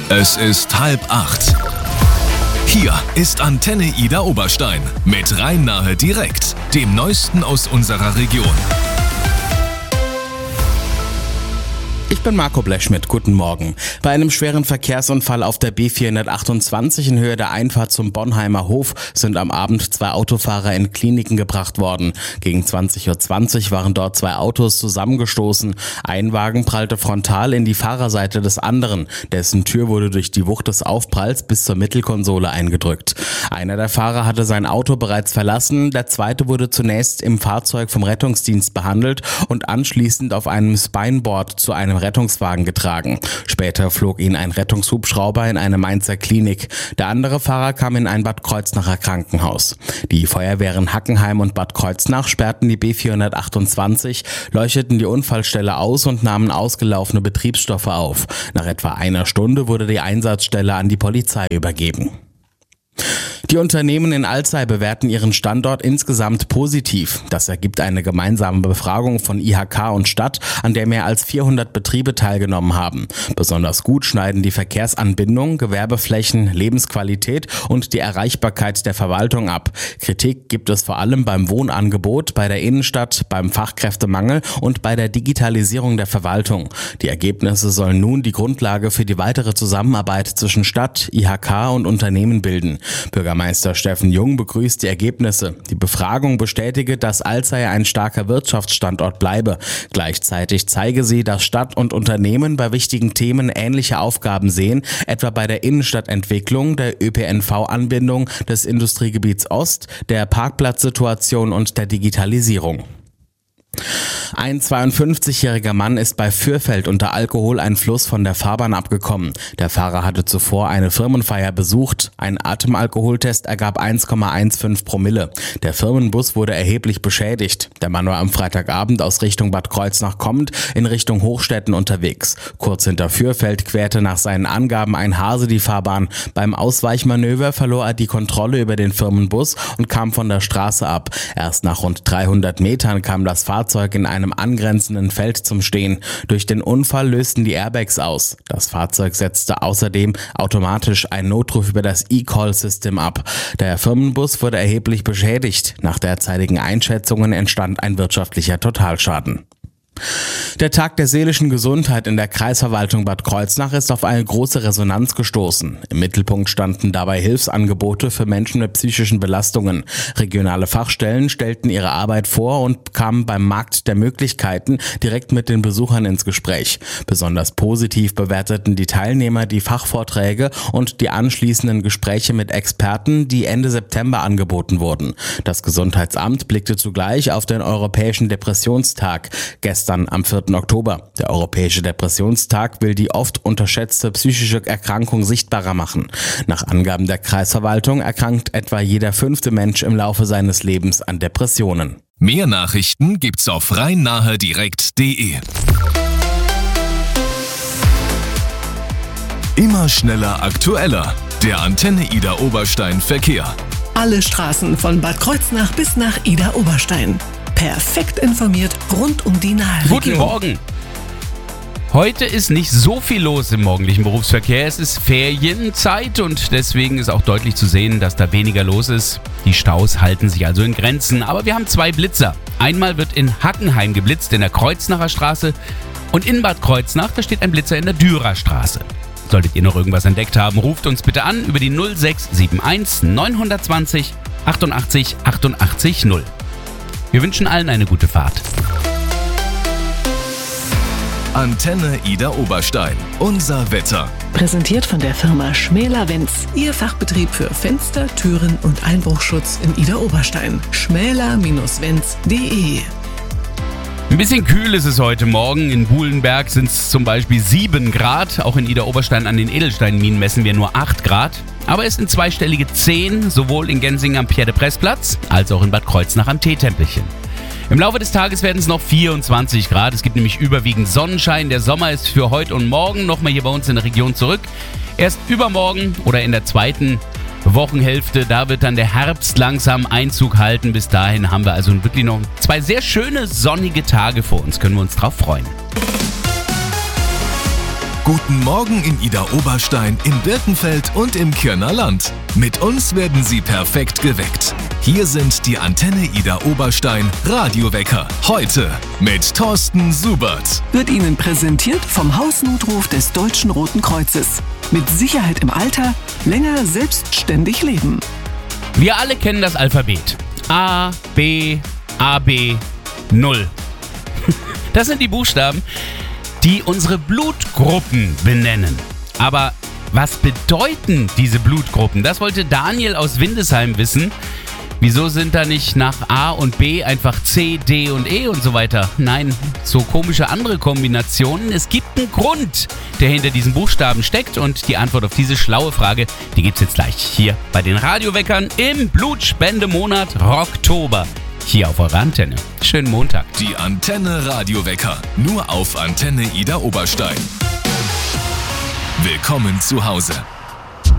Es ist 7:30. Hier ist Antenne Ida Oberstein mit Rhein-Nahe direkt, dem Neuesten aus unserer Region. Ich bin Marco Blechschmidt, guten Morgen. Bei einem schweren Verkehrsunfall auf der B428 in Höhe der Einfahrt zum Bonheimer Hof sind am Abend 2 Autofahrer in Kliniken gebracht worden. Gegen 20:20 Uhr waren dort 2 Autos zusammengestoßen. Ein Wagen prallte frontal in die Fahrerseite des anderen. Dessen Tür wurde durch die Wucht des Aufpralls bis zur Mittelkonsole eingedrückt. Einer der Fahrer hatte sein Auto bereits verlassen. Der zweite wurde zunächst im Fahrzeug vom Rettungsdienst behandelt und anschließend auf einem Spineboard zu einem Rettungswagen getragen. Später flog ihn ein Rettungshubschrauber in eine Mainzer Klinik. Der andere Fahrer kam in ein Bad Kreuznacher Krankenhaus. Die Feuerwehren Hackenheim und Bad Kreuznach sperrten die B428, leuchteten die Unfallstelle aus und nahmen ausgelaufene Betriebsstoffe auf. Nach etwa einer Stunde wurde die Einsatzstelle an die Polizei übergeben. Die Unternehmen in Alzey bewerten ihren Standort insgesamt positiv. Das ergibt eine gemeinsame Befragung von IHK und Stadt, an der mehr als 400 Betriebe teilgenommen haben. Besonders gut schneiden die Verkehrsanbindung, Gewerbeflächen, Lebensqualität und die Erreichbarkeit der Verwaltung ab. Kritik gibt es vor allem beim Wohnangebot, bei der Innenstadt, beim Fachkräftemangel und bei der Digitalisierung der Verwaltung. Die Ergebnisse sollen nun die Grundlage für die weitere Zusammenarbeit zwischen Stadt, IHK und Unternehmen bilden. Bürgermeister Steffen Jung begrüßt die Ergebnisse. Die Befragung bestätige, dass Alzey ein starker Wirtschaftsstandort bleibe. Gleichzeitig zeige sie, dass Stadt und Unternehmen bei wichtigen Themen ähnliche Aufgaben sehen, etwa bei der Innenstadtentwicklung, der ÖPNV-Anbindung des Industriegebiets Ost, der Parkplatzsituation und der Digitalisierung. Ein 52-jähriger Mann ist bei Fürfeld unter Alkoholeinfluss von der Fahrbahn abgekommen. Der Fahrer hatte zuvor eine Firmenfeier besucht. Ein Atemalkoholtest ergab 1,15 Promille. Der Firmenbus wurde erheblich beschädigt. Der Mann war am Freitagabend aus Richtung Bad Kreuznach kommend in Richtung Hochstetten unterwegs. Kurz hinter Fürfeld querte nach seinen Angaben ein Hase die Fahrbahn. Beim Ausweichmanöver verlor er die Kontrolle über den Firmenbus und kam von der Straße ab. Erst nach rund 300 Metern kam das Fahrzeug in einem angrenzenden Feld zum Stehen. Durch den Unfall lösten die Airbags aus. Das Fahrzeug setzte außerdem automatisch einen Notruf über das eCall-System ab. Der Firmenbus wurde erheblich beschädigt. Nach derzeitigen Einschätzungen entstand ein wirtschaftlicher Totalschaden. Der Tag der seelischen Gesundheit in der Kreisverwaltung Bad Kreuznach ist auf eine große Resonanz gestoßen. Im Mittelpunkt standen dabei Hilfsangebote für Menschen mit psychischen Belastungen. Regionale Fachstellen stellten ihre Arbeit vor und kamen beim Markt der Möglichkeiten direkt mit den Besuchern ins Gespräch. Besonders positiv bewerteten die Teilnehmer die Fachvorträge und die anschließenden Gespräche mit Experten, die Ende September angeboten wurden. Das Gesundheitsamt blickte zugleich auf den Europäischen Depressionstag gestern am 4. Oktober. Der Europäische Depressionstag will die oft unterschätzte psychische Erkrankung sichtbarer machen. Nach Angaben der Kreisverwaltung erkrankt etwa jeder 5. Mensch im Laufe seines Lebens an Depressionen. Mehr Nachrichten gibt's auf rhein-nahe-direkt.de. Immer schneller, aktueller. Der Antenne Ida Oberstein Verkehr. Alle Straßen von Bad Kreuznach bis nach Ida Oberstein. Perfekt informiert rund um die Nahregion. Guten Morgen. Heute ist nicht so viel los im morgendlichen Berufsverkehr. Es ist Ferienzeit und deswegen ist auch deutlich zu sehen, dass da weniger los ist. Die Staus halten sich also in Grenzen. Aber wir haben 2 Blitzer. Einmal wird in Hackenheim geblitzt in der Kreuznacher Straße und in Bad Kreuznach, da steht ein Blitzer in der Dürer Straße. Solltet ihr noch irgendwas entdeckt haben, ruft uns bitte an über die 0671 920 88 88 0. Wir wünschen allen eine gute Fahrt. Antenne Ida Oberstein. Unser Wetter. Präsentiert von der Firma Schmäler-Wenz. Ihr Fachbetrieb für Fenster, Türen und Einbruchschutz in Ida Oberstein. schmäler-wenz.de. Ein bisschen kühl ist es heute Morgen. In Buhlenberg sind es zum Beispiel 7 Grad. Auch in Ida Oberstein an den Edelsteinminen messen wir nur 8 Grad. Aber es sind zweistellige 10, sowohl in Gensingen am Pierre-de-Presse-Platz als auch in Bad Kreuznach am Teetempelchen. Im Laufe des Tages werden es noch 24 Grad. Es gibt nämlich überwiegend Sonnenschein. Der Sommer ist für heute und morgen nochmal hier bei uns in der Region zurück. Erst übermorgen oder in der zweiten Wochenhälfte, da wird dann der Herbst langsam Einzug halten. Bis dahin haben wir also wirklich noch 2 sehr schöne sonnige Tage vor uns. Können wir uns drauf freuen. Guten Morgen in Idar-Oberstein, in Birkenfeld und im Kirner Land. Mit uns werden Sie perfekt geweckt. Hier sind die Antenne Idar-Oberstein Radiowecker. Heute mit Thorsten Subert. Wird Ihnen präsentiert vom Hausnotruf des Deutschen Roten Kreuzes. Mit Sicherheit im Alter, länger selbstständig leben. Wir alle kennen das Alphabet. A, B, AB, 0. Das sind die Buchstaben, die unsere Blutgruppen benennen. Aber was bedeuten diese Blutgruppen? Das wollte Daniel aus Windesheim wissen. Wieso sind da nicht nach A und B einfach C, D und E und so weiter? Nein, so komische andere Kombinationen. Es gibt einen Grund, der hinter diesen Buchstaben steckt. Und die Antwort auf diese schlaue Frage, die gibt's jetzt gleich hier bei den Radioweckern im Blutspendemonat Rocktober. Hier auf eurer Antenne. Schönen Montag. Die Antenne Radiowecker. Nur auf Antenne Idar-Oberstein. Willkommen zu Hause.